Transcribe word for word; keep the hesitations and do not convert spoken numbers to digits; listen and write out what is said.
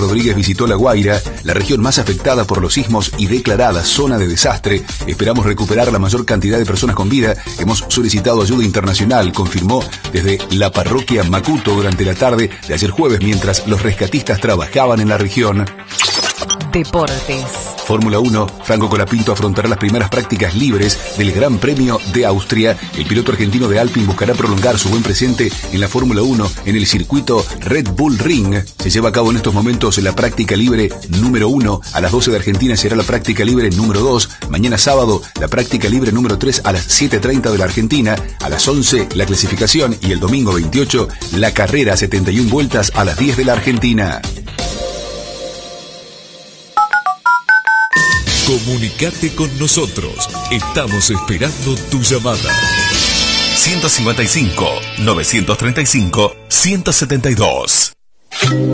Rodríguez visitó La Guaira, la región más afectada por los sismos y declarada zona de desastre. Esperamos recuperar la mayor cantidad de personas con vida. Hemos solicitado ayuda internacional, confirmó desde la parroquia Macuto durante la tarde de ayer jueves, mientras los rescatistas trabajaban en la región. Deportes. Fórmula uno, Franco Colapinto afrontará las primeras prácticas libres del Gran Premio de Austria. El piloto argentino de Alpine buscará prolongar su buen presente en la Fórmula uno en el circuito Red Bull Ring. Se lleva a cabo en estos momentos la práctica libre número uno. A las doce de Argentina será la práctica libre número dos. Mañana sábado, la práctica libre número tres a las siete treinta de la Argentina. A las once, la clasificación. Y el domingo veintiocho, la carrera setenta y una vueltas a las diez de la Argentina. Comunicate con nosotros. Estamos esperando tu llamada. ciento cincuenta y cinco, novecientos treinta y cinco, ciento setenta y dos.